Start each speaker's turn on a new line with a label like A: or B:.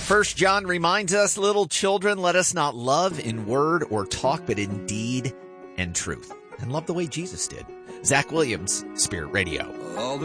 A: First John reminds us, little children, let us not love in word or talk, but in deed and truth. And love the way Jesus did. Zach Williams, Spirit Radio.